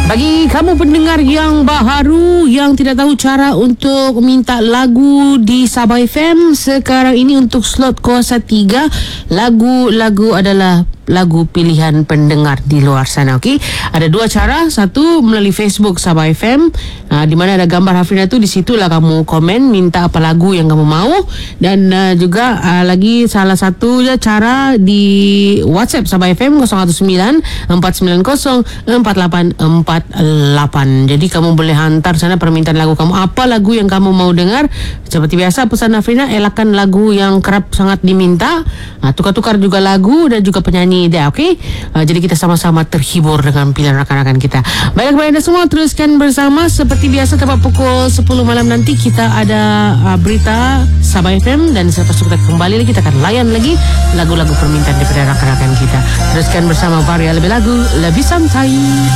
Bagi kamu pendengar yang baharu, yang tidak tahu cara untuk minta lagu di Sabah FM, sekarang ini untuk slot kuasa 3, lagu-lagu adalah lagu pilihan pendengar di luar sana. Okey, ada dua cara. Satu melalui Facebook Sabah FM, di mana ada gambar Hafrina tu. Di situlah kamu komen minta apa lagu yang kamu mau. Dan juga lagi salah satu cara di WhatsApp Sabah FM 019-490-4848. Jadi kamu boleh hantar sana permintaan lagu kamu, apa lagu yang kamu mau dengar. Seperti biasa pesan Hafrina, elakkan lagu yang kerap sangat diminta. Tukar-tukar juga lagu dan juga penyanyi dia, okey? Jadi kita sama-sama terhibur dengan pilihan rakan-rakan kita. Baiklah kepada anda semua, teruskan bersama. Seperti biasa tepat pukul 10 malam nanti kita ada berita Sabah FM, dan selepas itu kita kembali lagi, kita akan layan lagi lagu-lagu permintaan daripada rakan-rakan kita. Teruskan bersama Varia, lebih lagu, lebih santai.